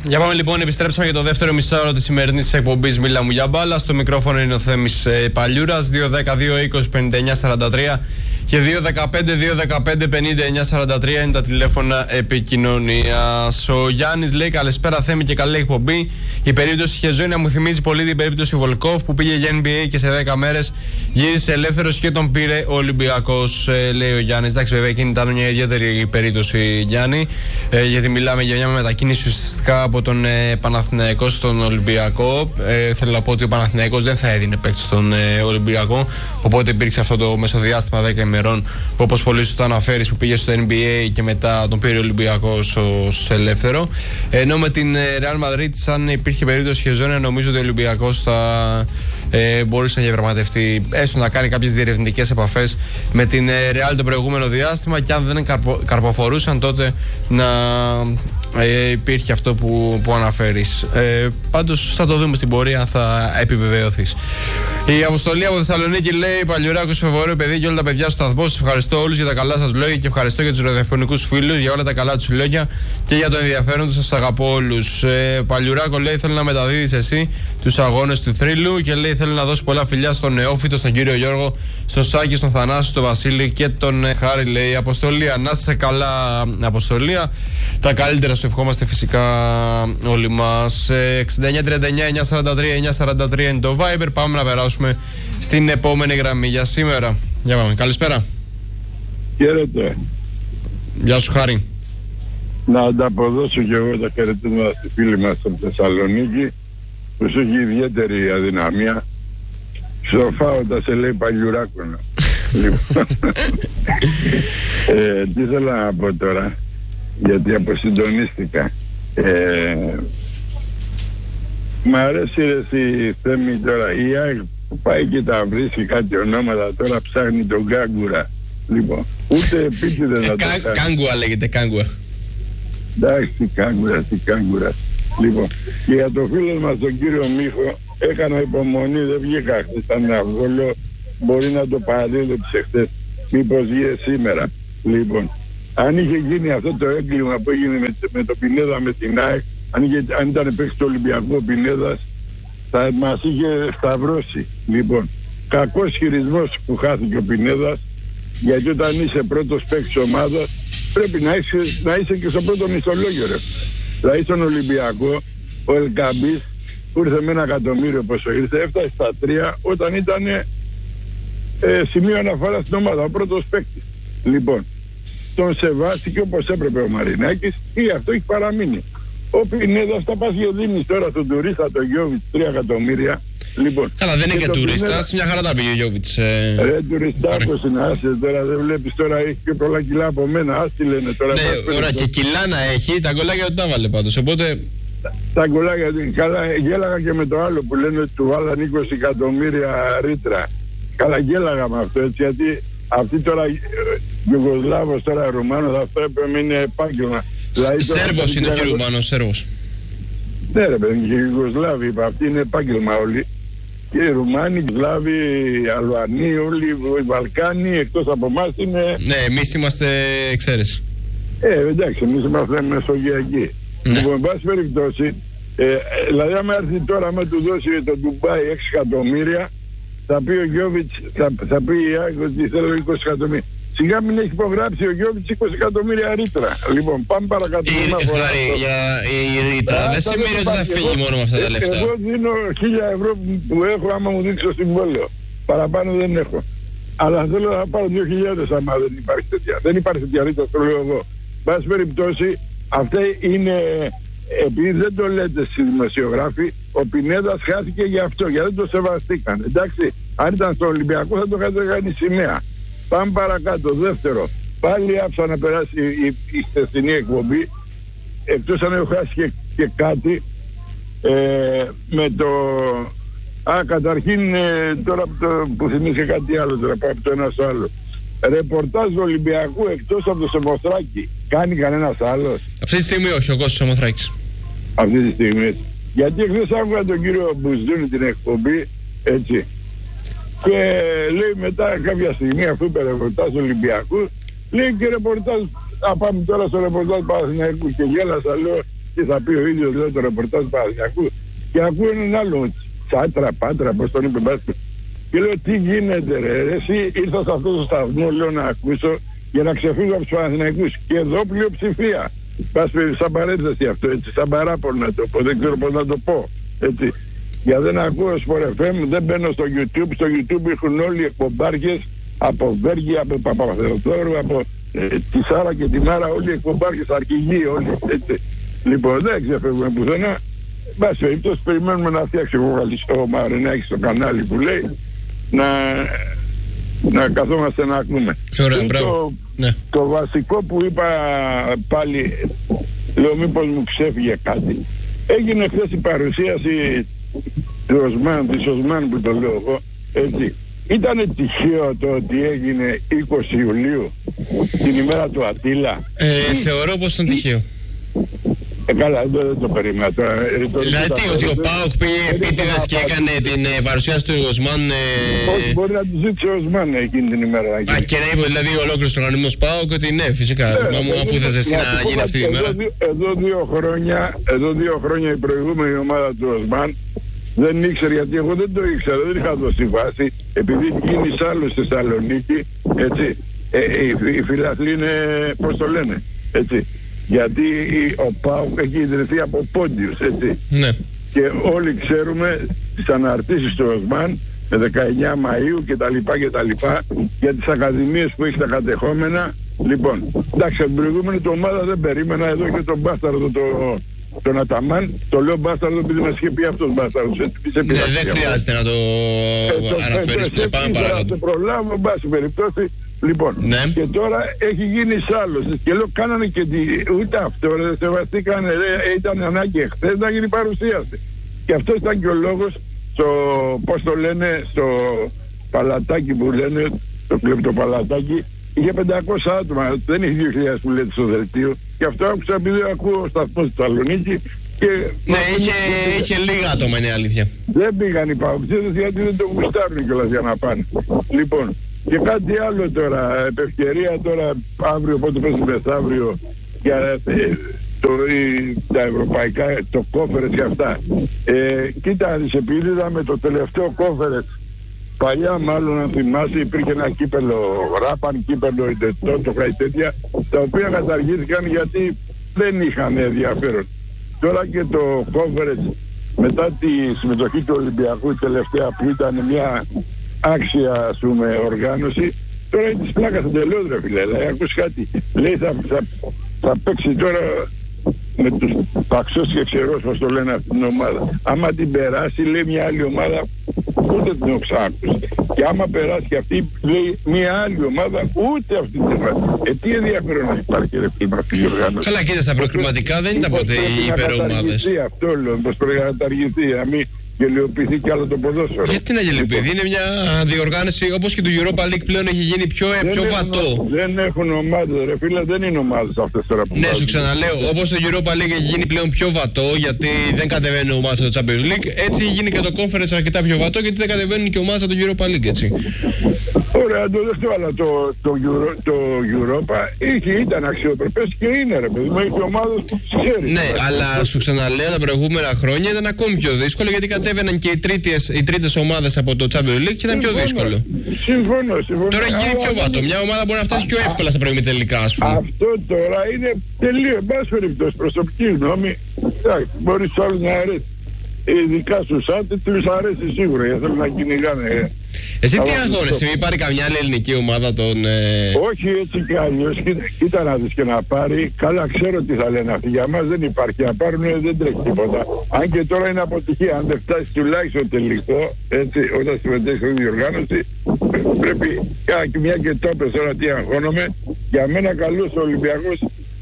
Για πάμε λοιπόν, επιστρέψαμε για το δεύτερο μισάωρο της σημερινής εκπομπής Μίλα μου για μπάλα. Στο μικρόφωνο είναι ο Θέμης Παλιούρας, 2-10-2-20-59-43 και 2-15-2-15-59-43 είναι τα τηλέφωνα επικοινωνίας. Ο Γιάννης λέει καλησπέρα Θέμη και καλή εκπομπή. Η περίπτωση Χεζόνια μου θυμίζει πολύ την περίπτωση Βολκόφ που πήγε για NBA και σε 10 μέρες γύρισε ελεύθερος και τον πήρε ο Ολυμπιακός, λέει ο Γιάννης. Εντάξει, βέβαια εκείνη ήταν μια ιδιαίτερη περίπτωση, Γιάννη, γιατί μιλάμε για μια μετακίνηση ουσιαστικά από τον Παναθηναϊκό στον Ολυμπιακό. Θέλω να πω ότι ο Παναθηναϊκός δεν θα έδινε παίκτη στον Ολυμπιακό, οπότε υπήρξε αυτό το μεσοδιάστημα 10 ημερών που, όπως πολύ σωστά αναφέρεις, που πήγε στο NBA και μετά τον πήρε ο Ολυμπιακός ως ελεύθερο. Ενώ με την Real Madrid, αν υπήρχε περίπτωση Χεζόνια, νομίζω ότι ο Ολυμπιακός θα μπορούσε να διαπραγματευτεί, έστω να κάνει κάποιες διερευνητικές επαφές με την Real το προηγούμενο διάστημα, και αν δεν καρποφορούσαν τότε να υπήρχε αυτό που αναφέρεις. Πάντως θα το δούμε στην πορεία, θα επιβεβαιωθείς. Η Αποστολή από Θεσσαλονίκη λέει: Παλιουράκος, φεβορείο παιδί και όλα τα παιδιά στο σταθμό. Σας ευχαριστώ όλους για τα καλά σας λόγια και ευχαριστώ για τους ραδιοφωνικούς φίλους για όλα τα καλά τους λόγια και για το ενδιαφέρον τους. Σας αγαπώ όλους. Παλιουράκο, λέει: θέλω να μεταδίδεις εσύ τους αγώνες του θρύλου και λέει: θέλω να δώσω πολλά φιλιά στον Νεόφυτο, στον κύριο Γιώργο, στον Σάκη, στον Θανάση, στον Βασίλη και τον Χάρη, λέει. Αποστολία, να είσαι καλά, Αποστολία. Τα καλύτερα σου ευχόμαστε φυσικά όλοι μας. 6939-943-943 είναι το Viber. Πάμε να περάσουμε στην επόμενη γραμμή για σήμερα. Για πάμε. Καλησπέρα. Χαίρετε. Γεια σου, Χάρη. Να ανταποδώσω και εγώ τα χαιρετίσματα στη φίλη μας από Θεσσαλονίκη, που σου έχει ιδιαίτερη αδυναμία. Σοφάοντα σε λέει Παλιουράκονα. Λοιπόν, τι θέλω να πω τώρα, γιατί αποσυντονίστηκα. Μ' αρέσει η Θέμη τώρα, η ΑΕΚ που πάει και τα βρίσκει κάτι ονόματα, τώρα ψάχνει τον Κάγκουρα. Λοιπόν, ούτε επίτηδες να το κάνει. Κάγκουα λέγεται, Κάγκουα. Εντάξει, τι Κάγκουρα. Λοιπόν, και για το φίλο μας τον κύριο Μίχο, έκανα υπομονή, δεν βγήκα χθες, ήταν αυγόλο, μπορεί να το παραδίδεψε χθες, μήπως βγήκε σήμερα. Λοιπόν, αν είχε γίνει αυτό το έγκλημα που έγινε με το Πινέδα με την ΑΕΚ, αν ήταν παίξει το Ολυμπιακό Πινέδας, θα μας είχε σταυρώσει. Λοιπόν, κακός χειρισμός που χάθηκε ο Πινέδας, γιατί όταν είσαι πρώτος παίκτης ομάδας πρέπει να είσαι και στο πρώτο μισθολόγιο, ρε. Δηλαδή στον Ολυμπιακό ο Ελκαμπής που ήρθε με 1 εκατομμύριο πόσο ήρθε, έφτασε στα 3 όταν ήταν σημείο αναφορά στην ομάδα, ο πρώτος παίκτης. Λοιπόν, τον σεβάστηκε όπως έπρεπε ο Μαρινάκης και γι' αυτό έχει παραμείνει. Ο Πινέδας θα πας και δίνεις τώρα στον τουρίστα τον Γιώβιτς 3 εκατομμύρια. Λοιπόν, καλά, δεν είναι και τουρίστας, μια χαρά τα πήγε ο Γιώβιτς. Ρε τουριστάκος είναι, άσε τώρα, δεν βλέπεις τώρα, έχει και πολλά κιλά από μένα, άστι λένε τώρα. Ναι, ωραία, και κιλά να έχει, τα γκολάκια δεν τα βάλε πάντως, οπότε... Τα γκολάκια, καλά, γέλαγα και με το άλλο που λένε ότι του βάλαν 20 εκατομμύρια ρήτρα. Καλά, γέλαγα με αυτό, έτσι, γιατί αυτή τώρα, Ιουγκοσλάβος τώρα, Ρουμάνος, αυτό έπρεπε να είναι επάγγελμα. Δηλαδή, Σέρβος είναι και Ρουμάνος, Σέρβος. Ναι ρε παιδί, και οι Ιουγκοσλάβοι, αυτοί είναι επάγγελμα όλοι. Και οι Ρουμάνοι, οι Σλάβοι, οι Αλβανοί, όλοι οι Βαλκάνοι, εκτός από εμάς είναι... Ναι, εμείς είμαστε εξαίρεση. Εντάξει, εμείς είμαστε μεσογειακοί. Ναι. Λοιπόν, εν πάση περιπτώσει, δηλαδή άμα έρθει τώρα με του δώσει το Ντουμπάι 6 εκατομμύρια, θα πει ο Γιώβιτς, θα πει η ΑΕΚ ότι θέλω 20 εκατομμύρια. Σιγά μην έχει υπογράψει ο Γιώβιτς 20 εκατομμύρια ρήτρα. Λοιπόν, πάμε παρακάτω. Η ρήτρα δεν σημαίνει ότι θα φύγει μόνο με αυτά τα λεφτά. Εγώ δίνω 1.000 ευρώ που έχω άμα μου δείξει το συμβόλαιο. Παραπάνω δεν έχω. Αλλά θέλω να πάρω 2.000 άμα δεν υπάρχει τέτοια. Δεν υπάρχει τέτοια ρήτρα, το λέω εγώ. Πάση περιπτώσει, αυτά είναι, επειδή δεν το λέτε στις δημοσιογράφοι, ο Πινέδας χάθηκε για αυτό, γιατί δεν το σεβαστήκαν. Εντάξει, αν ήταν στο Ολυμπιακό θα το είχατε κάνει σημαία. Πάμε παρακάτω. Δεύτερο, πάλι άφησα να περάσει η χθεσινή εκπομπή, εκτός αν έχω χάσει και κάτι με το... καταρχήν τώρα που θυμήθηκα κάτι άλλο, τώρα πάω από το ένα στο άλλο. Ρεπορτάζ του Ολυμπιακού εκτός από το Σεμοθράκη κάνει κανένας άλλος? Αυτή τη στιγμή όχι, ο Κώστας Σεμοθράκης. Αυτή τη στιγμή. Γιατί χθες άκουγα τον κύριο Μπουζδούνη την εκπομπή, έτσι. Και λέει μετά κάποια στιγμή, αφού είπε ρεπορτάζ του Ολυμπιακού, λέει και ρεπορτάζ, πάμε τώρα στο ρεπορτάζ Παναθηναϊκού, και γέλασα, λέω, και θα πει ο ίδιος, λέει, το ρεπορτάζ του Παναθηναϊκού, και ακούω έναν άλλο Τσάτρα, Πάτρα, πώς τον είπε, και λέω, τι γίνεται ρε, εσύ ήρθα σε αυτό το σταθμό, λέω, να ακούσω για να ξεφύγω από τους Παναθηναϊκούς, και εδώ πλειοψηφία. Πας σαν παρένθεση αυτό, έτσι, σαν παράπονο να το πω, δεν ξέρω πώς να το πω, έτσι. Για δεν ακούω Sport FM, δεν μπαίνω στο YouTube, στο YouTube έχουν όλοι οι εκπομπάρχες, από Βέργη, από Παπαθεοδόρου, από τη Σάρα και τη Μάρα, όλοι οι εκπομπάρχες, αρχηγοί όλοι, έτσι. Λοιπόν, δεν ξεφεύγουμε πουθενά. Μπας περιπτώσει, περιμένουμε να φτιάξει ο Μαρινάκης στο κανάλι που λέει, να καθόμαστε να ακούμε. Το βασικό που είπα πάλι, λέω μήπως μου ξέφυγε κάτι. Έγινε χθες η παρουσίαση του Οσμάν, της Οσμάν που το λέω εγώ, έτσι. Ήτανε τυχαίο το ότι έγινε 20 Ιουλίου, την ημέρα του Ατήλα? Θεωρώ πως ήταν τυχαίο. Καλά, δεν το περίμενα τώρα. Δηλαδή ότι ο ΠΑΟΚ πήγε επίτηδες και έκανε την παρουσίαση του Οσμάν. Όχι, μπορεί να του ζήτησε ο Οσμάν εκείνη την ημέρα. Και να είπε δηλαδή ολόκληρος του οργανισμός ΠΑΟΚ ότι ναι, φυσικά. Αφού θες εσύ να γίνει αυτή την ημέρα. Εδώ 2 χρόνια η προηγούμενη ομάδα του Οσμάν δεν ήξερε, γιατί εγώ δεν το ήξερα, δεν είχα δώσει βάση, επειδή γίνει άλλο στη Θεσσαλονίκη, έτσι. Οι φιλαθλοί είναι, πώς το λένε, έτσι. Γιατί ο ΠΑΟΚ έχει ιδρυθεί από πόντιους, έτσι. Ναι. Και όλοι ξέρουμε τις αναρτήσεις του Οσμάν με 19 Μαΐου και τα λοιπά για τις ακαδημίες που έχει τα κατεχόμενα. Λοιπόν, εντάξει, από την προηγούμενη το ομάδα δεν περίμενα, εδώ και τον μπάσταρδο τον Αταμάν, το λέω μπάσταρδο επειδή μας είχε πει αυτός μπάσταρδος. Ναι, δεν χρειάζεται να το αναφέρεις, πάμε παρακάτω. Θα το προλάβω, εν πάση περιπτώσει. Λοιπόν, ναι. Και τώρα έχει γίνει σάλος και λέω κάνανε και ούτε αυτό δεν σεβαστήκανε, ήταν ανάγκη εχθές να γίνει παρουσίαση. Και αυτός ήταν και ο λόγος στο, πώς το λένε, στο παλατάκι που λένε, το κλεπτοπαλατάκι, είχε 500 άτομα, δεν είχε 2.000 που λέτε στο δελτίο. Και αυτό άκουσα επειδή ακούω σταθμό στη Θεσσαλονίκη. Ναι, είχε λίγα άτομα, είναι αλήθεια. Δεν πήγαν οι παοξίδες γιατί δεν το γουστάρουν κιόλας για να πάνε. Λοιπόν, και κάτι άλλο τώρα, επευκαιρία τώρα, αύριο, πότε πες μεθαύριο, για τα ευρωπαϊκά, το κόφερες και αυτά. Κοίτα, επειδή είδαμε το τελευταίο κόφερες, παλιά μάλλον αν θυμάσαι υπήρχε ένα κύπελο Ράπαν, κύπελο Ιντετό, κάτι τέτοια, τα οποία καταργήθηκαν γιατί δεν είχαν ενδιαφέρον. Τώρα και το κόφερες, μετά τη συμμετοχή του Ολυμπιακού η τελευταία που ήταν μια άξια, ας πούμε, οργάνωση, τώρα είναι της πλάκας εντελώς ρε φίλε, δηλαδή ακούς κάτι, λέει θα παίξει τώρα με τους Παξός και Ξερός, πώς το λένε αυτή την ομάδα. Άμα την περάσει, λέει μια άλλη ομάδα, ούτε την έχω ξανακούσει. Και άμα περάσει και αυτή, λέει μια άλλη ομάδα, ούτε αυτή την ομάδα. Τι ενδιαφέρον υπάρχει ρε φίλε αυτή η οργάνωση. Καλά, κοίτα, στα προκριματικά δεν ήταν ποτέ οι υπερομάδες. Αυτό λέω, πως πρέπει να καταργηθεί, να μην γελιοποιηθεί κι άλλο το ποδόσφαιρο. Γιατί να γελιοποιηθεί, είναι μια διοργάνωση όπως και του Europa League πλέον έχει γίνει πιο βατό. Δεν έχουν ομάδες ρε φίλε, δεν είναι ομάδες αυτές τώρα που ναι, σου ξαναλέω, όπως το Europa League έχει γίνει πλέον πιο βατό γιατί δεν κατεβαίνουν ομάδες από το Champions League, έτσι έχει γίνει και το Conference αρκετά πιο βατό γιατί δεν κατεβαίνουν και ομάδες από το Europa League, έτσι. Ωραία, το δεχτώ, αλλά το Europa ήταν αξιοπρεπές και είναι ρε παιδί μου, έχει ομάδες που ξέρει. Ναι, αλλά σου ξαναλέω τα προηγούμενα χρόνια ήταν ακόμη πιο δύσκολο γιατί κατέβαιναν και οι τρίτες ομάδες από το Champions League και ήταν πιο δύσκολο. Συμφωνώ. Τώρα έχει γίνει πιο βατό. Μια ομάδα μπορεί να φτάσει πιο εύκολα στα προημιτελικά, ας πούμε. Αυτό τώρα είναι τελείως, εν πάση περιπτώσει, προσωπική γνώμη. Μπορείς άλλους να αρέσει. Ειδικά στους άντρες τους αρέσει σίγουρα, γιατί θέλουν να κυνηγάνε. Εσύ τι αγώνεσαι, μην πάρει καμιά άλλη ελληνική ομάδα τον... Όχι έτσι κι αλλιώς, κοίτα να δεις και να πάρει. Καλά ξέρω τι θα λένε αυτοί, για μας δεν υπάρχει, να πάρουν δεν τρέχει τίποτα. Αν και τώρα είναι αποτυχία, αν δεν φτάσει τουλάχιστον τελικό, έτσι, όταν συμμετέχει στην διοργάνωση, πρέπει και μια και το έπες τώρα τι αγχώνομαι. Για μένα καλός ο Ολυμπιακός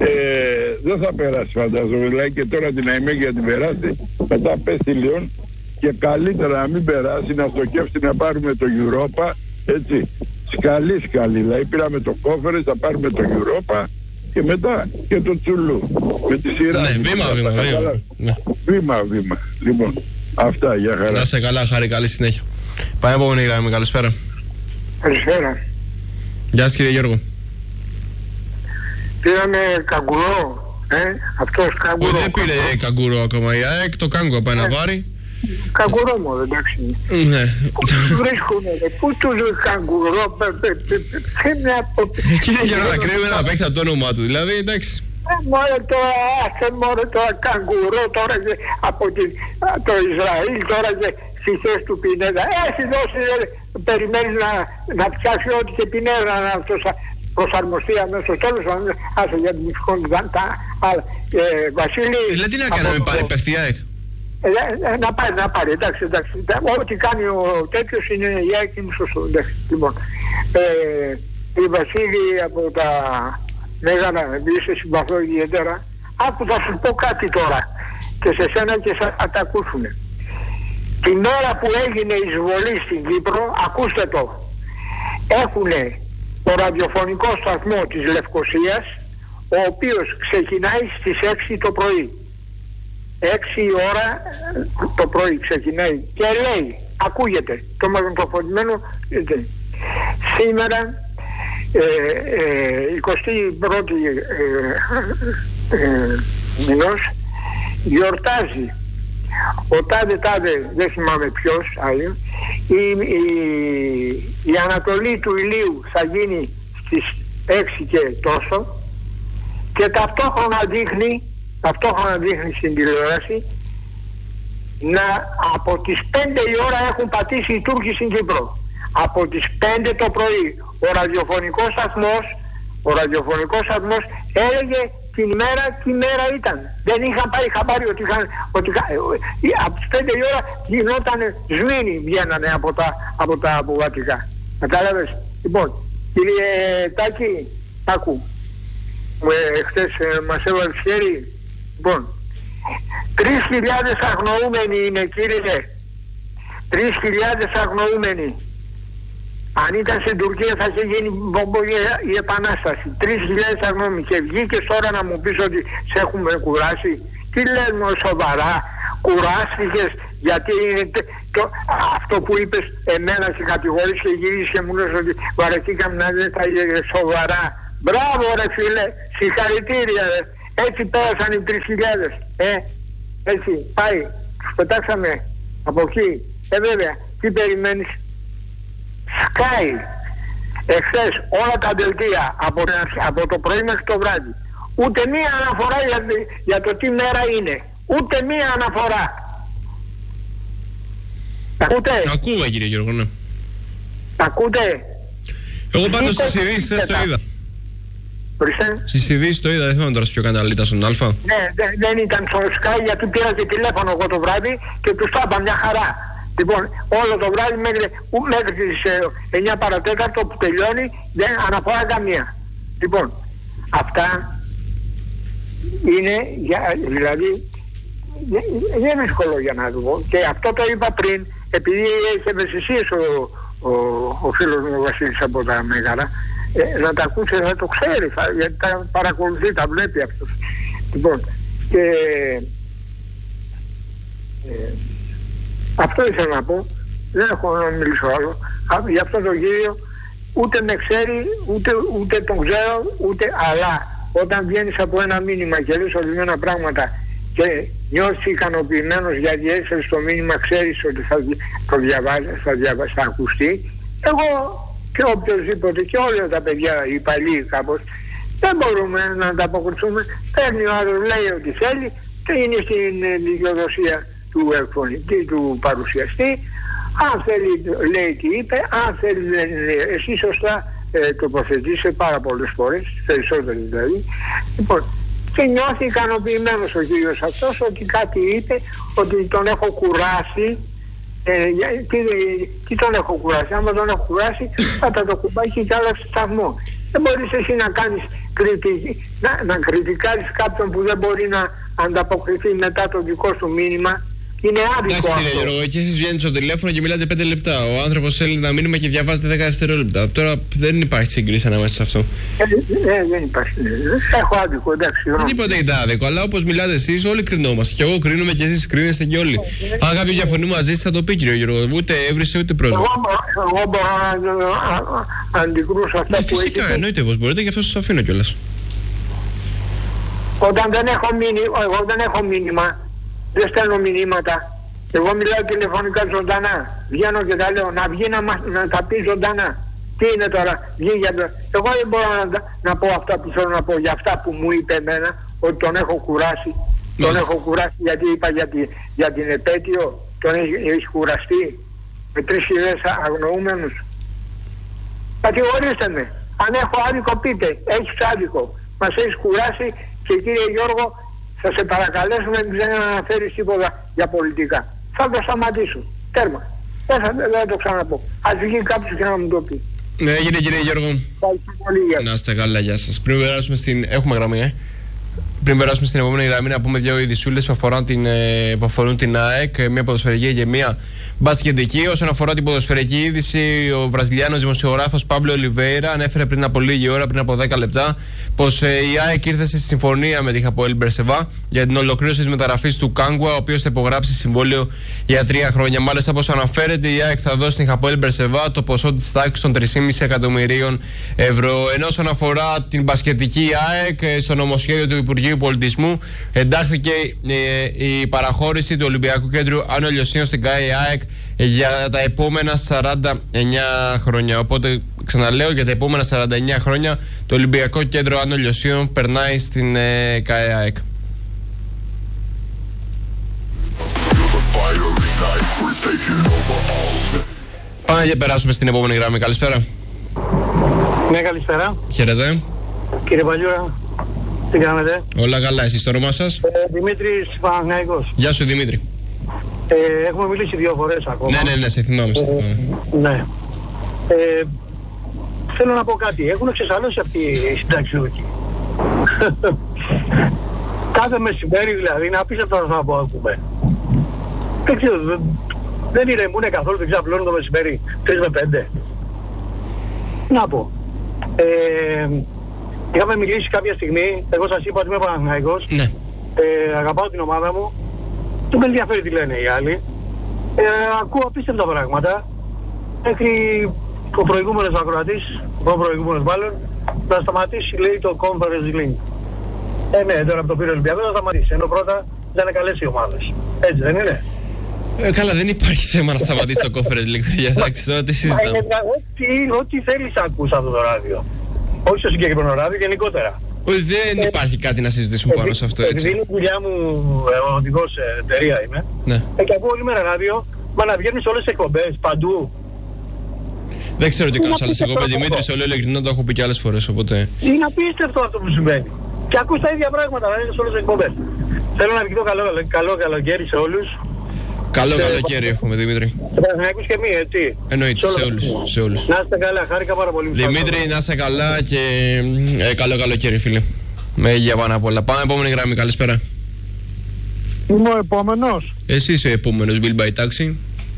δεν θα περάσει φαντάζομαι, δηλαδή και τώρα την Αημέγια την περάσει, μετά πέσει Λιόν. Και καλύτερα να μην περάσει, να στοχεύσει να πάρουμε το Europa, έτσι, σκαλί, δηλαδή πήραμε το Conference, θα πάρουμε το Europa και μετά και το Τσουλού, με τη σειρά. Ναι, βήμα. Λοιπόν, αυτά, για χαρά. Να είσαι καλά, Χάρη, καλή συνέχεια. Πάμε επόμενη γραμμή, καλησπέρα. Καλησπέρα. Γεια σας κύριε Γιώργο. Πήραμε καγκουρό, Αυτός καγκουρό. Δεν πήρε καγκουρό ακόμα η ΑΕΚ, το κάγκο πάει να πάρει. Καγκουρό μόνο, εντάξει. Ναι. Πού τους βρίσκουνε, πού τους καγκουρό, Εκεί είναι για να κρύβει ένα παίκτη από το όνομά του, δηλαδή εντάξει. Μόνο τώρα καγκουρό τώρα και από το Ισραήλ τώρα και στη θέση του Πινέδα. Έχει δώσει, περιμένεις να φτιάξει ό,τι και Πινέδα να προσαρμοστεί αμέσως στο τέλος. Άσε για την μυφκόντα τα άλλα. Βασίλη... Δηλαδή τι να κάνουμε, πάρει παίκτη ΑΕΚ. Να πάρει, εντάξει. Ό,τι κάνει ο τέτοιος είναι η ΑΕΚ, είναι σωστό. Λοιπόν, η Βασίλη από τα Μέγανα, επειδή σε συμπαθώ ιδιαίτερα, άκου θα σου πω κάτι τώρα και σε σένα και θα τα ακούσουνε. Την ώρα που έγινε η εισβολή στην Κύπρο, ακούστε το, έχουνε το ραδιοφωνικό σταθμό της Λευκωσίας, ο οποίος ξεκινάει στις 6 το πρωί. 6 η ώρα το πρωί ξεκινάει και λέει, ακούγεται το μαγνητοφωνημένο, σήμερα 21η μηνός γιορτάζει ο τάδε, δεν θυμάμαι ποιος, η ανατολή του ηλίου θα γίνει στις 6 και τόσο και ταυτόχρονα δείχνει στην τηλεόραση να από τις 5 η ώρα έχουν πατήσει οι Τούρκοι στην Κύπρο. Από τις 5 το πρωί ο ραδιοφωνικός σταθμός έλεγε την ημέρα, τι μέρα ήταν. Δεν είχαν πάρει χαμπάρι ότι από τις 5 η ώρα γινόταν σμήνη, βγαίνανε από τα αποβατικά. Κατάλαβες. Λοιπόν, κύριε Τάκη, άκου. Χτες μας έβαλε χέρι. Λοιπόν, 3.000 αγνοούμενοι είναι, κύριε. 3.000 αγνοούμενοι. Αν ήταν στην Τουρκία θα είχε γίνει η επανάσταση. 3.000 αγνώμη και βγήκες τώρα να μου πεις ότι σε έχουμε κουράσει. Τι λες μου σοβαρά, κουράστηκες γιατί αυτό που είπες εμένα σε κατηγορείς και γυρίσεις και μου λες ότι βαρεθήκαμε να δεν τα έλεγε σοβαρά. Μπράβο ρε φίλε, συγχαρητήρια ρε. Έτσι πέρασαν οι 3.000. Έτσι πάει, τους πετάξαμε από εκεί. Βέβαια, τι περιμένεις. Σκάει εχθές όλα τα δελτία από το πρωί μέχρι το βράδυ. Ούτε μία αναφορά για το τι μέρα είναι. Ούτε μία αναφορά. Τα ακούτε? Ακούμε κύριε Γιώργο, ναι. Τα ακούτε? Εγώ πάντως στις ειδήσεις το είδα. Στις ειδήσεις το είδα, δεν θυμάμαι τώρα σε ποιο κανάλι ήταν στον Α. Ναι, δεν ήταν στο Sky γιατί πήρα και τηλέφωνο εγώ το βράδυ και τους τα είπα μια χαρά. Λοιπόν, όλο το βράδυ μέχρι τις 9 παρατέταρτο που τελειώνει δεν αναφορά καμία. Λοιπόν, αυτά είναι, δηλαδή, δεν είναι εύκολο για να το πω. Και αυτό το είπα πριν, επειδή έχει ευαισθησίες ο φίλος μου ο Βασίλης από τα Μέγαρα, να τα ακούσει, θα το ξέρει, γιατί τα παρακολουθεί, τα βλέπει αυτός. Λοιπόν, και αυτό ήθελα να πω, δεν έχω να μιλήσω άλλο. Για αυτό το κύριο ούτε με ξέρει, ούτε τον ξέρω, αλλά όταν βγαίνεις από ένα μήνυμα και λες ορισμένα πράγματα και νιώθεις ικανοποιημένος γιατί έστειλες το μήνυμα, ξέρεις ότι θα το διαβάσεις, θα ακουστεί. Εγώ και οποιοδήποτε και όλα τα παιδιά, οι παλιοί κάπως, δεν μπορούμε να ανταποκριθούμε. Παίρνει ο άλλος, λέει ό,τι θέλει και είναι στην δικαιοδοσία του εκφωνητή, του παρουσιαστή. Αν θέλει λέει τι είπε, αν θέλει δεν λέει. Εσύ σωστά τοποθετήσε πάρα πολλές φορές, περισσότερες δηλαδή. Λοιπόν, και νιώθει ικανοποιημένος ο κύριος αυτός ότι κάτι είπε, ότι τον έχω κουράσει. Τι τον έχω κουράσει? Άμα τον έχω κουράσει θα το κουμπάει και άλλο σταθμό. Δεν μπορείς εσύ να κάνεις κριτική, να κριτικάρεις κάποιον που δεν μπορεί να ανταποκριθεί μετά το δικό σου μήνυμα. Είναι άδικο αυτό. Εντάξει, Γιώργο, και εσείς βγαίνετε στο τηλέφωνο και μιλάτε 5 λεπτά. Ο άνθρωπος θέλει ένα μήνυμα και διαβάζετε 10 δευτερόλεπτα. Τώρα δεν υπάρχει σύγκριση ανάμεσα σε αυτό. Δεν υπάρχει. Έχω άδικο, εντάξει. Δεν είπα ότι είναι άδικο, αλλά όπως μιλάτε εσείς, όλοι κρινόμαστε. Και εγώ κρίνομαι και εσείς κρίνεστε και όλοι. Αν κάποιο διαφωνεί μαζί σας, θα το πει, κύριο Γιώργο. Ούτε έβρισε ούτε πρόσβαση. Εγώ μπορώ να αντικρούσω αυτά που έχετε. Φυσικά, εννοείται πως μπορείτε, γι' αυτό σας αφήνω κιόλας. Όταν εγώ δεν έχω μήνυμα, δεν στέλνω μηνύματα. Εγώ μιλάω τηλεφωνικά ζωντανά. Βγαίνω και τα λέω, να βγει να τα πει ζωντανά. Τι είναι τώρα, βγει για το... Εγώ δεν μπορώ να πω αυτά που θέλω να πω για αυτά που μου είπε εμένα, ότι τον έχω κουράσει. Τον έχω κουράσει γιατί είπα για την επέτειο, τον έχει κουραστεί με 3.000 αγνοούμενους. Κατηγορήστε με. Αν έχω άδικο πείτε, έχεις άδικο. Μας έχεις κουράσει και κύριε Γιώργο, θα σε παρακαλέσουμε να μην αναφέρεις τίποτα για πολιτικά. Θα το σταματήσω. Τέρμα. Δεν το ξαναπώ. Ας βγει κάποιος και να μου το πει. Ναι, έγινε κύριε Γιώργο. Να είστε καλά, γεια σας. Πριν περάσουμε στην... Έχουμε γραμμή, Πριν περάσουμε στην επόμενη γραμμή, να πούμε δύο ειδισούλες που αφορούν την ΑΕΚ, μια ποδοσφαιρική και μια μπασκετική. Όσον αφορά την ποδοσφαιρική είδηση, ο Βραζιλιάνος δημοσιογράφος Παύλο Ολιβέιρα ανέφερε πριν από λίγη ώρα, πριν από 10 λεπτά, πως η ΑΕΚ ήρθε σε συμφωνία με τη Χαποέλ Μπερσεβά για την ολοκλήρωση της μεταγραφής του Κάγκουα, ο οποίος θα υπογράψει συμβόλαιο για 3 χρόνια. Μάλιστα, όπως αναφέρεται, η ΑΕΚ θα δώσει στην Χαποέλ Μπερσεβά το ποσό της τάξης των 3,5 εκατομμυρίων ευρώ. Ενώ όσον αφορά την μπασκετική ΑΕΚ, στο νομοσχέδιο του Υπουργείου Πολιτισμού εντάχθηκε η παραχώρηση του Ολυμπιακού Κέντρου Άνω Λιωσίων στην ΚΑΕ ΑΕΚ για τα επόμενα 49 χρόνια. Οπότε, ξαναλέω, για τα επόμενα 49 χρόνια το Ολυμπιακό Κέντρο Άνω Λιωσίων περνάει στην ΚΑΕ ΑΕΚ. Πάμε και περάσουμε στην επόμενη γραμμή. Καλησπέρα. Ναι, καλησπέρα. Χαίρετε. Κύριε Παλιούρα, τι κάνετε? Όλα καλά, εσείς το όνομά σας? Δημήτρης Παναθηναϊκός. Γεια σου Δημήτρη. Έχουμε μιλήσει 2 φορές ακόμα. Ναι, σε θυμάμαι. Ναι. Θέλω να πω κάτι. Έχουν εξεσαλώσει αυτοί οι συνταξιούχοι. Κάθε μεσημέρι δηλαδή, είναι απίστευτο να πω ακούμε. Δεν ξέρω, δεν ηρεμούνε καθόλου, δεν ξαπλώνουν το μεσημέρι 3 με 5. Να πω. Είχαμε μιλήσει κάποια στιγμή, εγώ σας είπα ότι είμαι Παναθηναϊκός. Ναι. Αγαπάω την ομάδα μου. Δεν με ενδιαφέρει τι λένε οι άλλοι. Ακούω απίστευτα πράγματα. Μέχρι ο προηγούμενος ακροατής, ο προηγούμενος μάλλον, να σταματήσει, λέει, το Conference League. Ναι, τώρα από το πήρε ο Ολυμπιακός θα σταματήσει. Ενώ πρώτα δεν είναι καλές οι ομάδες. Έτσι δεν είναι? Καλά, δεν υπάρχει θέμα να σταματήσει το Conference League. Εντάξει, τώρα τι συζητάμε. Ό,τι θέλεις ακούς αυτό το ράδιο. Όχι στο συγκεκριμένο ράδιο, γενικότερα. Δεν υπάρχει κάτι να συζητήσουμε πάνω σε αυτό, έτσι. Επειδή είναι η δουλειά μου, οδηγός εταιρεία είμαι. Ναι. Και ακούω όλη μέρα ράδιο, μα να βγαίνουν σε όλες τις εκπομπές, παντού. Δεν ξέρω τι κάνεις άλλες εκπομπές, Δημήτρη, σε όλο ειλικρινά το έχω πει και άλλες φορές, οπότε... Είναι απίστευτο αυτό που συμβαίνει. Και ακούς τα ίδια πράγματα, δηλαδή σε όλες τις εκπομπές. Θέλω να ευχηθώ καλό καλοκαίρι σε όλους. Καλό καλοκαίρι εύχομαι, Δημήτρη. Να ακούς και εμείς, έτσι. Εννοείται, σε όλους. Να είστε καλά, χάρηκα πάρα πολύ. Δημήτρη, να είστε καλά και καλό καλοκαίρι, φίλε. Με υγεία πάνω απ' όλα. Πάμε επόμενη γραμμή, καλησπέρα. Είμαι ο επόμενος. Εσύ είσαι ο επόμενος, Bill by Taxi.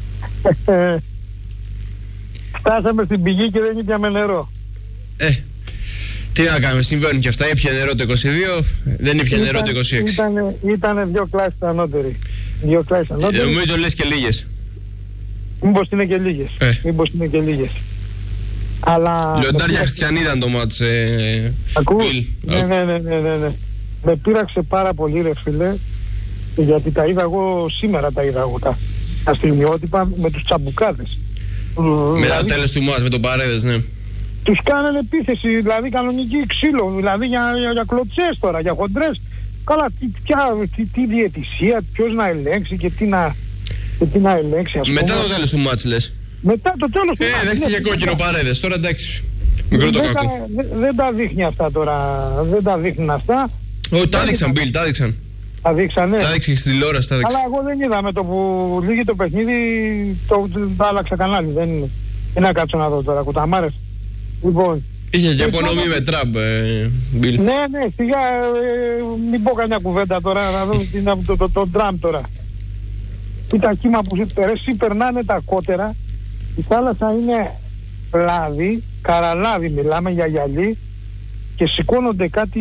Φτάσαμε στην πηγή και δεν ήπιαμε νερό. Τι να κάνουμε, συμβαίνουν και αυτά. Ήπια νερό το 22, δεν ήπια νερό το 26. Ήτανε 2 κλάσεις ανώτεροι. 2 κλάσεις ανώτεροι. Νομίζω λες και λίγες. Μήπως είναι και λίγες. Αλλά... Λιοντάρια χριστιανή ήταν το μάτς. Ακούς? Ναι. Με πείραξε πάρα πολύ, ρε φίλε, γιατί τα είδα εγώ σήμερα, τα στιγμιότυπα με τους τσαμπουκάδες. Με τα τέλος του μάτς, με τον Παρέδες, ναι. Τους κάνανε επίθεση, δηλαδή κανονική ξύλο, δηλαδή για κλωτσές τώρα, για χοντρές. Καλά, τι διαιτησία, ποιος να ελέγξει και τι να ελέγξει, ας πούμε. Μετά το τέλος του μάτς, λες? Μετά το τέλος του μάτς. Δέχτηκε κόκκινο Παρέδες, τώρα εντάξει. Μικρό το κακό. Δεν τα δείχνει αυτά τώρα, δεν τα δείχνουν αυτά. Όχι, τα έδειξαν, Μπιλ, τα έδειξαν. Τα δείξανε. Τα έδειξε στην τηλεόραση, τα έδειξε. Αλλά εγώ δεν είδα, με το που λύγει το παιχνίδι, το άλλαξα κανάλι, δεν είναι. Τι να κάτσω να δω τώρα, κουταμάρες. Λοιπόν, είχε και απονομή με Τραμπ, Μπιλ. Ναι, σιγά, μην πω καμιά κουβέντα τώρα, να δω το Τραμπ τώρα. Τι τα κύμα που περνάνε τα κότερα, η θάλασσα είναι λάδι, καραλάδι μιλάμε για γυαλί και σηκώνονται κάτι,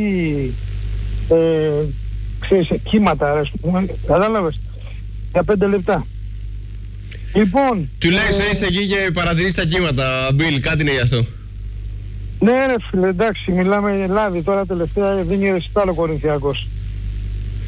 ξέρεις, κύματα, ας πούμε, κατάλαβες, για 5 λεπτά. Λοιπόν... Τουλάχιστον είσαι εκεί και παρατηρείς τα κύματα, Μπιλ, κάτι είναι γι' αυτό. Ναι ρε φίλε, εντάξει, μιλάμε λάδι, τώρα τελευταία δίνει ρεσιτάλ ο Κορινθιακός.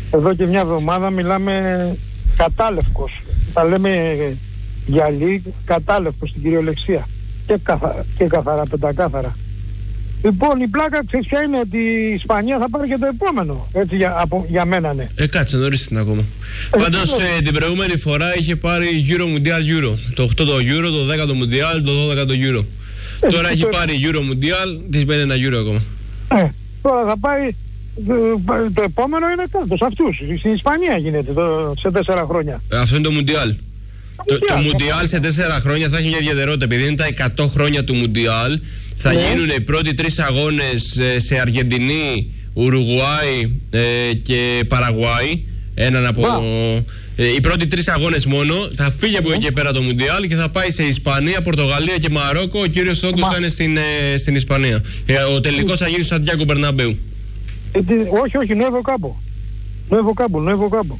εδώ και μια εβδομάδα μιλάμε κατάλευκος. Τα λέμε γυαλί, κατάλευκος στην κυριολεξία. Και καθαρά, πεντακάθαρα. Λοιπόν, η πλάκα ξέρεις ποια είναι, ότι η Ισπανία θα πάρει και το επόμενο. Έτσι για μένα, ναι. Κάτσε, νωρίς την ακόμα. Πάντως την προηγούμενη φορά είχε πάρει Euro Mundial Euro. Το 8 το Euro, το 10 το Mundial, το 12 το Euro. Τώρα έχει πάρει Euro Mundial, της παίρνει ένα Euro ακόμα. Τώρα θα πάει, το επόμενο είναι κάτω σε αυτούς. Στην Ισπανία γίνεται σε 4 χρόνια. Αυτό είναι το Mundial. Το Mundial σε 4 χρόνια θα έχει μια ιδιαιτερότητα. Επειδή είναι τα 100 χρόνια του Mundial, θα γίνουν οι πρώτοι 3 αγώνες σε Αργεντινή, Ουρουγουάη και Παραγουάη. Έναν από. Οι πρώτοι 3 αγώνες μόνο. Θα φύγει από εκεί πέρα το Mundial και θα πάει σε Ισπανία, Πορτογαλία και Μαρόκο. Ο κύριος όγκος θα είναι στην Ισπανία. Ο τελικός θα γίνει στο Σαντιάγκο Μπερναμπέου. Όχι, Νουέβο Κάμπο.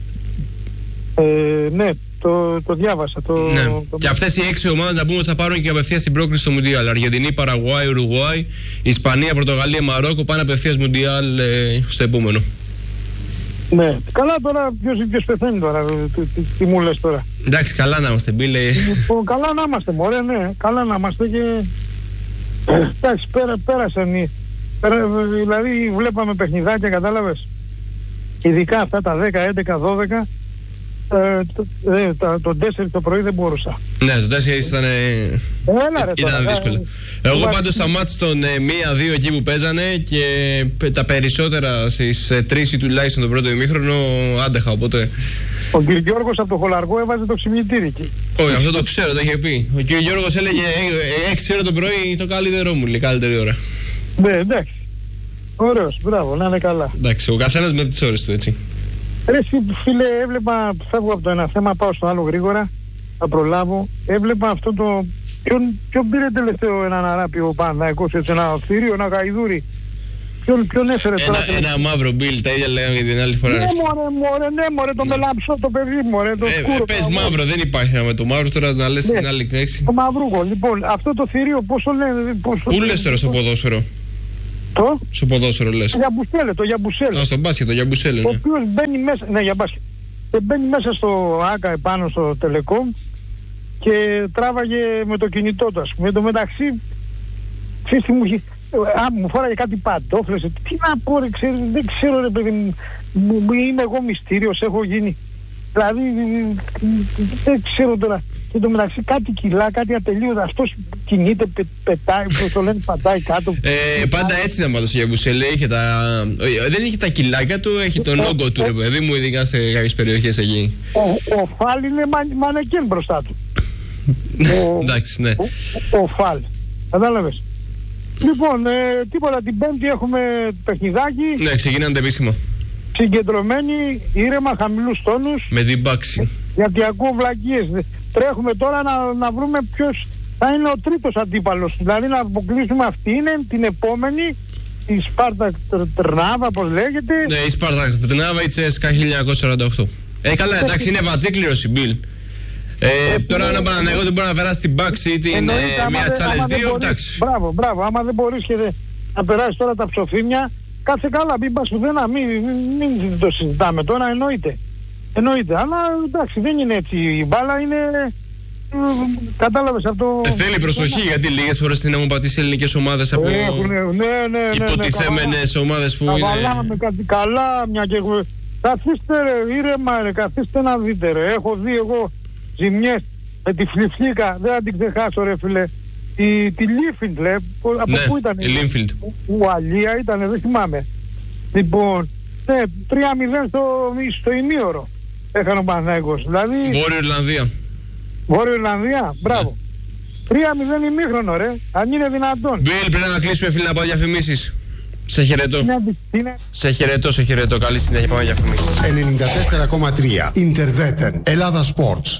Ναι, το διάβασα. Και αυτές οι 6 ομάδες να πούμε ότι θα πάρουν και απευθείας την πρόκριση στο Μουντιάλ. Αργεντινή, Παραγουάη, Ουρουγουάη, Ισπανία, Πορτογαλία, Μαρόκο πάνε απευθείας Μουντιάλ στο επόμενο. Ναι. Καλά τώρα, ποιος πεθαίνει τώρα, τι μου λες τώρα. Εντάξει, καλά να είμαστε, Μπίλε. Καλά να είμαστε, μωρέ, ναι. Καλά να είμαστε και... Εντάξει, πέρασαν. Δηλαδή βλέπαμε παιχνιδάκια, κατάλαβες. Ειδικά αυτά τα 10, 11, 12. Το 4 το πρωί δεν μπορούσα. Ναι, το 4 ήταν δύσκολο. Εγώ πάντως στα μάτς των 1-2 εκεί που παίζανε και τα περισσότερα στις 3 τουλάχιστον το πρώτο ημίχρονο άντεχα, οπότε... Ο κ. Γιώργος από το Χολαργό έβαζε το ξυπνητήρι εκεί. Όχι, αυτό το ξέρω, το είχε πει. Ο κ. Γιώργος έλεγε 6 ώρα το πρωί το καλύτερό μου, λέει, καλύτερη ώρα. Ναι, εντάξει. Ωραίος, μπράβο, να είναι καλά. Εντάξει, ο καθένας με τις ώρες του, έτσι. Ρε φίλε, έβλεπα, φεύγω από το ένα θέμα, πάω στο άλλο γρήγορα, θα προλάβω. Έβλεπα αυτό το... Ποιον πήρε τελευταίο έναν αράπιο Παναθηναϊκός, έτσι, ένα θηρίο, ένα γαϊδούρι. Ποιον έφερε τώρα? Ένα μαύρο Μπιλ, τα ίδια λέγαμε και την άλλη φορά. Ναι μωρέ, το μελαμψό, το παιδί μωρέ, το σκούρο. Πες μαύρο, δεν υπάρχει με το μαύρο, τώρα να λες την άλλη λέξη. Το μαυρούγο, λοιπόν, αυτό το θηρίο πόσο λένε... Πού λες τώρα στο ποδόσφαιρο? Στο ποδόσφαιρο λες? Το Γιαμπουσέλε. Στο μπάσκετ, το Γιαμπουσέλε. Ο οποίος μπαίνει μέσα, ναι, για μπάσκετ. Μπαίνει μέσα στο ΆΚΑ επάνω στο Τελεκόμ και τράβαγε με το κινητό του, ας πούμε. Εν τω μεταξύ, ξέρεις τι μου φόραγε κάτι παντόφλες. Τι να πω, ρε, ξέρεις, δεν ξέρω, ρε παιδί μου, είμαι εγώ μυστήριος, έχω γίνει. Δηλαδή, δεν ξέρω τώρα. Και εν τω μεταξύ κάτι κιλά, κάτι ατελείωτα. Αυτός κινείται, πετάει, πώς το λένε, πατάει κάτω. Πάντα έτσι ήταν πάντως ο Γιαμπουσέλε. Δεν είχε τα κιλάκια του, έχει τον όγκο του, ρε παιδί μου, ειδικά σε κάποιες περιοχές εκεί. Ο Φάλ είναι μανεκέν μπροστά του. Εντάξει, ναι. Ο Φάλ. Κατάλαβες. Λοιπόν, τίποτα, την Πέμπτη έχουμε παιχνιδάκι. Ναι, ξεκινάνε επίσημα. Συγκεντρωμένοι, ήρεμα, χαμηλούς τόνους. Με διμπάξη. Γιατί ακούω βλακίες. Τρέχουμε τώρα να βρούμε ποιος θα είναι ο τρίτος αντίπαλος. Δηλαδή να αποκλείσουμε αυτή είναι την επόμενη, η Σπάρτακ Τρνάβα, πώς λέγεται. Ναι, η Σπάρτακ Τρνάβα, η Τσέσκα 1948. Καλά, εντάξει, είναι βατήκληρος η Μπιλ. Τώρα αν Παναθηναϊκός δεν μπορεί να περάσει την μπάξη ή την μία challenge 2, εντάξει. Μπράβο, άμα δεν μπορείς και να περάσεις τώρα τα ψοφίμια, κάτσε καλά, μην πας πουθενά, μην το συζητάμε τώρα, εννοείται, αλλά εντάξει, δεν είναι έτσι η μπάλα, είναι... Κατάλαβες αυτό... Θέλει προσοχή, γιατί λίγες φορές την έχουν πατήσει ελληνικές ομάδες από υποτιθέμενες ομάδες που είναι... Βάλαμε κάτι καλά, μια και... Καθίστε ρε, ήρεμα ρε, καθίστε να δείτε ρε, έχω δει εγώ ζημιές με τη Φλιφλίκα, δεν θα την ξεχάσω ρε φίλε. Τη Λίνφιλντ, από πού ήταν? Η Λίνφιλντ. Ουαλία ήταν, δεν θυμάμαι. Λοιπόν, 3-0 στο ημίωρο έχανε ο Παναθηναϊκός. Δηλαδή... Βόρειο Ιρλανδία, μπράβο. 3-0 ημίχρονο ρε, αν είναι δυνατόν. Μπιλ, πρέπει να κλείσουμε φίλε να πάω διαφημίσεις. Σε χαιρετώ. Σε χαιρετώ. Καλή συνέχεια, πάμε διαφημίσεις. 94,3 Ιντερβέτεν, Ελλάδα Sports.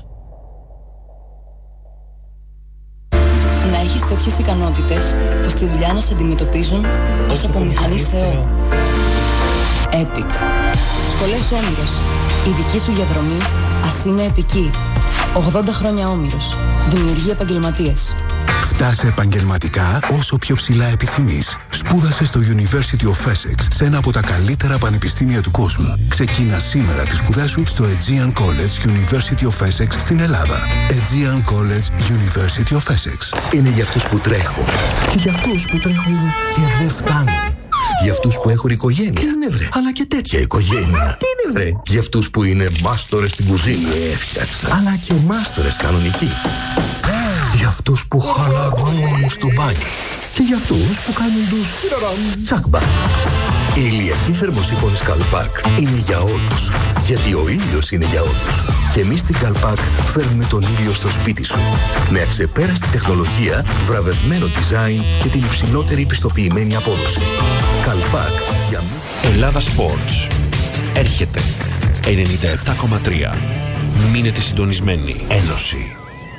Να έχεις τέτοιες ικανότητες που στη δουλειά να σε αντιμετωπίζουν ως από μηχανής Θεό. Epic. Σχολές Όμηρος. Η δική σου διαδρομή ας είναι επική. 80 χρόνια Όμηρος. Δημιουργεί επαγγελματίες. Φτάσε επαγγελματικά όσο πιο ψηλά επιθυμείς. Σπούδασε στο University of Essex, σε ένα από τα καλύτερα πανεπιστήμια του κόσμου. Ξεκίνα σήμερα τις σπουδές σου στο Aegean College University of Essex στην Ελλάδα. Aegean College University of Essex. Είναι για αυτούς που τρέχουν και για αυτούς που τρέχουν και δεν φτάνουν. Για αυτούς που έχουν οικογένεια. Τι είναι βρε? Αλλά και τέτοια οικογένεια. Τι είναι βρε? Για αυτούς που είναι μάστορες στην κουζίνα. Έφτιαξα. Αλλά και μάστορες κανονικοί. Για αυτούς που χαλαρώνουν στο μπάνιο. Και για αυτούς που κάνουν τους τσάκμπα. Η ηλιακή θερμοσύφωνη Calpac είναι για όλους. Γιατί ο ήλιος είναι για όλους. Και εμείς στην Calpac φέρνουμε τον ήλιο στο σπίτι σου. Με αξεπέραστη τεχνολογία, βραβευμένο design και την υψηλότερη πιστοποιημένη απόδοση. Calpac για μí. Ελλάδα Sports. Έρχεται. 97,3. Μείνετε συντονισμένοι. Ένωση.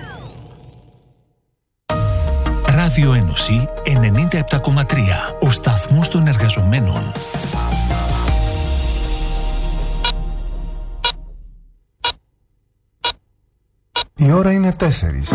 Ράδιο Ένωση 97,3. Ο σταθμός των εργαζομένων. Η ώρα είναι 4.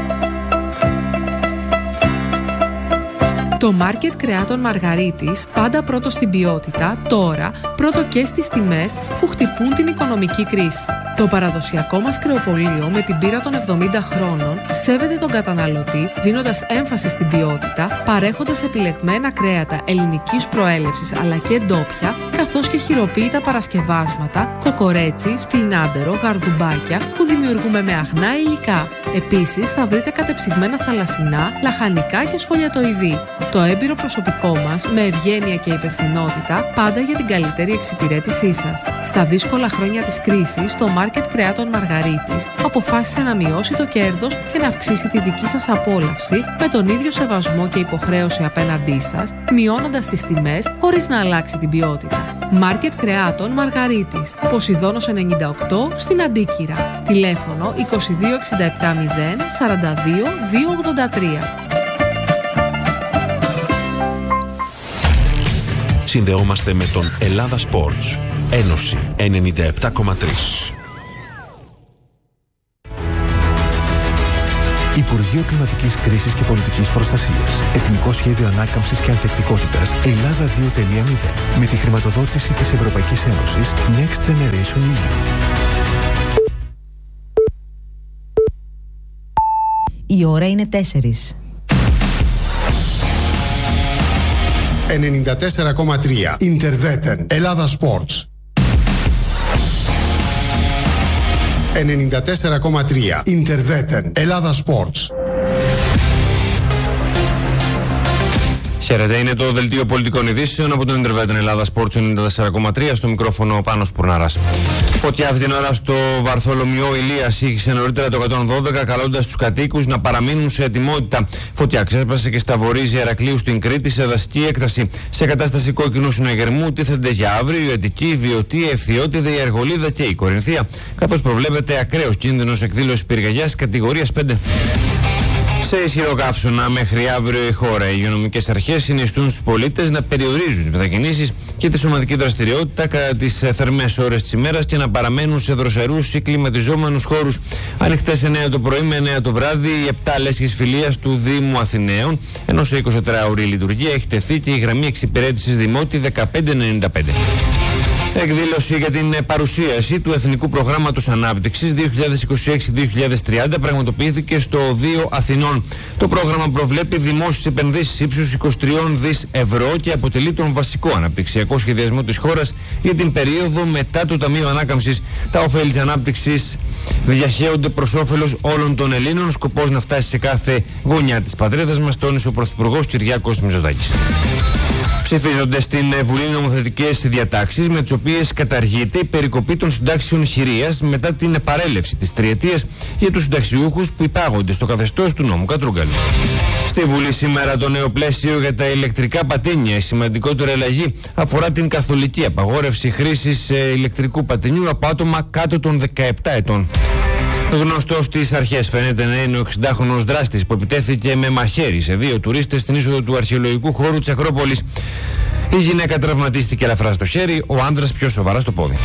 Το μάρκετ κρεάτων Μαργαρίτης, πάντα πρώτο στην ποιότητα, τώρα πρώτο και στις τιμές που χτυπούν την οικονομική κρίση. Το παραδοσιακό μας κρεοπωλείο με την πείρα των 70 χρόνων σέβεται τον καταναλωτή δίνοντας έμφαση στην ποιότητα, παρέχοντας επιλεγμένα κρέατα ελληνικής προέλευσης αλλά και ντόπια, καθώς και χειροποίητα παρασκευάσματα, κοκορέτσι, σπινάντερο, γαρδουμπάκια που δημιουργούμε με αγνά υλικά. Επίσης θα βρείτε κατεψυγμένα θαλασσινά, λαχανικά και σφολιατοειδή. Το έμπειρο προσωπικό μας, με ευγένεια και υπευθυνότητα, πάντα για την καλύτερη εξυπηρέτησή σας. Στα δύσκολα χρόνια της κρίσης, το μάρκετ κρεάτων Μαργαρίτης αποφάσισε να μειώσει το κέρδος και να αυξήσει τη δική σας απόλαυση με τον ίδιο σεβασμό και υποχρέωση απέναντί σας, μειώνοντας τις τιμές χωρίς να αλλάξει την ποιότητα. Μάρκετ κρεάτων Μαργαρίτης, Ποσειδώνος 98 στην Αντίκυρα. Τηλέφωνο 22 67 0 42 283. Συνδεόμαστε με τον Ελλάδα Sports. Ένωση 97,3. Υπουργείο Κλιματικής Κρίσης και Πολιτικής Προστασίας. Εθνικό Σχέδιο Ανάκαμψης και Ανθεκτικότητας Ελλάδα 2.0. Με τη χρηματοδότηση της Ευρωπαϊκής Ένωσης Next Generation EU. Η ώρα είναι 4. 94,3 Ιντερβέτεν Ελλάδα Sports. 94,3 Ιντερβέτεν Ελλάδα Sports. Χαίρετε, είναι το δελτίο πολιτικών ειδήσεων από τον Ιντερβέτεν Ελλάδα Sports 94,3, στο μικρόφωνο ο Πάνος Πουρναράς. Φωτιά αυτή την ώρα στο Βαρθολομιό Ηλίας ήχησε νωρίτερα το 112, καλώντας τους κατοίκους να παραμείνουν σε ετοιμότητα. Φωτιά ξέσπασε και στα Βορίζια Ηρακλείου στην Κρήτη σε δασική έκταση. Σε κατάσταση κόκκινου συναγερμού τίθενται για αύριο η Αττική, η Βιωτή, Ευθυώτιδα, η Αργολίδα και η Κορινθία, καθώς προβλέπεται ακραίος κίνδυνος εκδήλωσης πυρκαγιάς κατηγορίας 5. Σε ισχυρό καύσωνα μέχρι αύριο η χώρα. Οι υγειονομικές αρχές συνιστούν στους πολίτες να περιορίζουν τις μετακινήσεις και τη σωματική δραστηριότητα κατά τις θερμές ώρες της ημέρας και να παραμένουν σε δροσερούς ή κλιματιζόμενους χώρους. Ανοιχτές 9 το πρωί με 9 το βράδυ οι 7 λέσχες φιλίας του Δήμου Αθηναίων, ενώ σε 24ωρη λειτουργία έχει τεθεί και η γραμμή εξυπηρέτησης Δημότη 1595. Εκδήλωση για την παρουσίαση του Εθνικού Προγράμματος Ανάπτυξης 2026-2030 πραγματοποιήθηκε στο Οδείο Αθηνών. Το πρόγραμμα προβλέπει δημόσιες επενδύσεις ύψους 23 δις ευρώ και αποτελεί τον βασικό αναπτυξιακό σχεδιασμό της χώρας για την περίοδο μετά το Ταμείο Ανάκαμψης. Τα ωφέλη της ανάπτυξης διαχέονται προς όφελος όλων των Ελλήνων. Σκοπός να φτάσει σε κάθε γωνιά της πατρίδας μας, τόνισε ο Πρωθυπουργός Κυριάκος Μητσοτάκης. Ψηφίζονται στην Βουλή νομοθετικές διατάξεις με τις οποίες καταργείται η περικοπή των συντάξεων χειρίας μετά την παρέλευση της τριετίας για τους συνταξιούχους που υπάγονται στο καθεστώς του νόμου Κατρούγκαλου. Στη Βουλή σήμερα το νέο πλαίσιο για τα ηλεκτρικά πατίνια. Η σημαντικότερη αλλαγή αφορά την καθολική απαγόρευση χρήσης ηλεκτρικού πατινιού από άτομα κάτω των 17 ετών. Γνωστός στις αρχές φαίνεται να είναι ο 60χρονος δράστης που επιτέθηκε με μαχαίρι σε 2 τουρίστες στην είσοδο του αρχαιολογικού χώρου της Ακρόπολης. Η γυναίκα τραυματίστηκε ελαφρά στο χέρι, ο άνδρας πιο σοβαρά στο πόδι.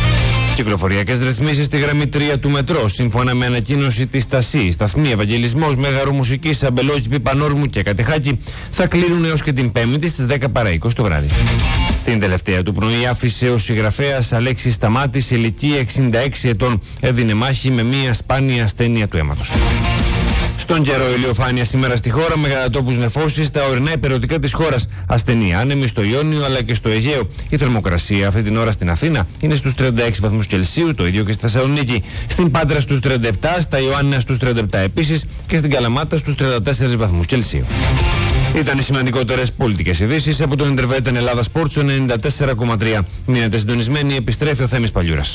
Κυκλοφοριακές ρυθμίσεις στη γραμμή 3 του μετρό. Σύμφωνα με ανακοίνωση της ΤΑΣΥ, σταθμοί Ευαγγελισμός, Μέγαρο Μουσικής, Αμπελόκηπη, Πανόρμου και Κατεχάκη θα κλείνουν έως και την Πέμπτη στις 10 παρά 20 το βράδυ. Την τελευταία του πνοή άφησε ο συγγραφέας Αλέξης Σταμάτης, ηλικία 66 ετών, έδινε μάχη με μια σπάνια ασθένεια του αίματος. Στον καιρό, ηλιοφάνεια σήμερα στη χώρα με κατά τόπους νεφώσεις στα ορεινά υπερρωτικά της χώρας. Ασθενή άνεμη στο Ιόνιο αλλά και στο Αιγαίο. Η θερμοκρασία αυτή την ώρα στην Αθήνα είναι στους 36 βαθμούς Κελσίου, το ίδιο και στη Θεσσαλονίκη. Στην Πάτρα στους 37, στα Ιωάννινα στους 37 επίσης και στην Καλαμάτα στους 34 βαθμούς Κελσίου. Ήταν οι σημαντικότερες πολιτικές ειδήσεις από τον Interveten Ελλάδα Sports 94,3. Μείνετε συντονισμένοι, επιστρέφει ο Θέμης Παλιούρας.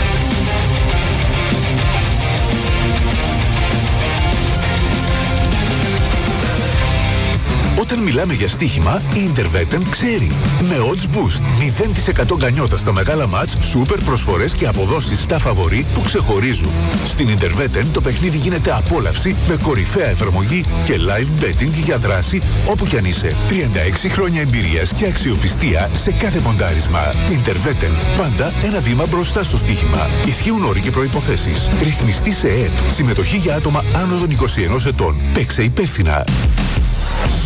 Όταν μιλάμε για στοίχημα, η Interveten ξέρει. Με odds boost, 0% γκανιότα στα μεγάλα μάτς, σούπερ προσφορές και αποδόσεις στα φαβορί που ξεχωρίζουν. Στην Interveten το παιχνίδι γίνεται απόλαυση με κορυφαία εφαρμογή και live betting για δράση όπου κι αν είσαι. 36 χρόνια εμπειρίας και αξιοπιστία σε κάθε ποντάρισμα. Interveten, πάντα ένα βήμα μπροστά στο στοίχημα. Ισχύουν όροι και προϋποθέσεις. Ρυθμιστή σε ΕΕΠ. Συμμετοχή για άτομα άνω των 21 ετών. Παίξε υπεύθυνα.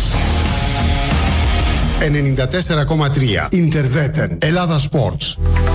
94,3 Interveten Ελλάδα Sports.